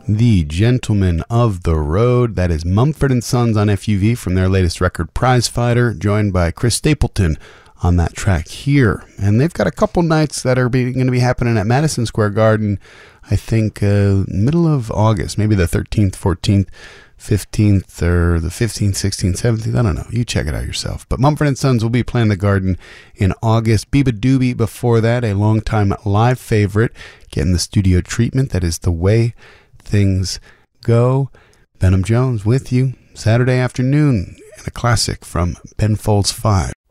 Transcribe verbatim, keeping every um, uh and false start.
The Gentlemen of the Road. That is Mumford and Sons on F U V from their latest record, Prize Fighter, joined by Chris Stapleton on that track here. And they've got a couple nights that are going to be happening at Madison Square Garden, I think uh, middle of August, maybe the thirteenth, fourteenth, fifteenth, or the fifteenth, sixteenth, seventeenth. I don't know. You check it out yourself. But Mumford and Sons will be playing the Garden in August. Biba Doobie before that, a longtime live favorite, getting the studio treatment. That is The Way Things Go. Benham Jones with you Saturday afternoon, and a classic from Ben Folds five.